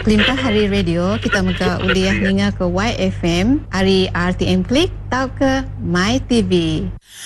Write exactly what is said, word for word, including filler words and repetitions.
Kelimpah Hari Radio, kita mega uliah ninga ke Y F M, hari R T M Klik, tau ke My T V.